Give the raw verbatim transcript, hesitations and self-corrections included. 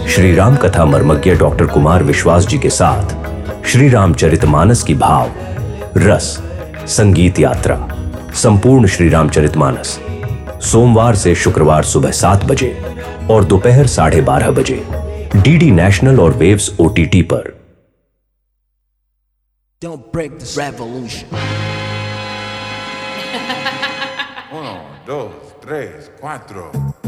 श्री राम कथा मर्मज्ञ डॉक्टर कुमार विश्वास जी के साथ श्री रामचरितमानस की भाव, रस, संगीत यात्रा, संपूर्ण श्री रामचरितमानस सोमवार से शुक्रवार सुबह सात बजे और दोपहर साढ़े बारह बजे डीडी नेशनल और वेव्स ओटीटी पर। Don't break this revolution. Uno, dos, tres, cuatro.